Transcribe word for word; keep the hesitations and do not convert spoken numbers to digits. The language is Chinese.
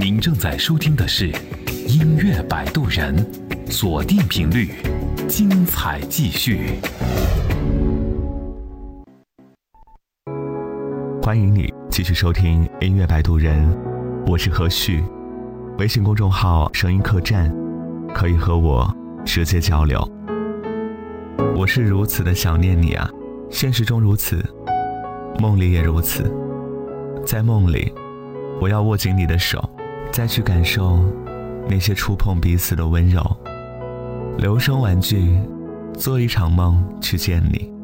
您正在收听的是音乐摆渡人，锁定频率，精彩继续。 欢迎你继续收听音乐摆渡人，我是何旭。微信公众号声音客栈可以和我直接交流。我是如此的想念你啊，现实中如此，梦里也如此。在梦里，我要握紧你的手，再去感受那些触碰彼此的温柔。留声玩具，做一场梦去见你。